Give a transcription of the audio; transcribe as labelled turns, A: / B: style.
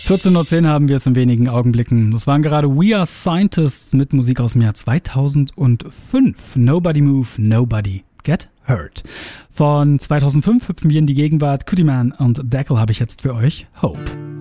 A: 14:10 Uhr haben wir es in wenigen Augenblicken. Das waren gerade We Are Scientists mit Musik aus dem Jahr 2005. Nobody Move, Nobody Get Hurt. Von 2005 hüpfen wir in die Gegenwart. Cootie Man und Dackel habe ich jetzt für euch. Hope.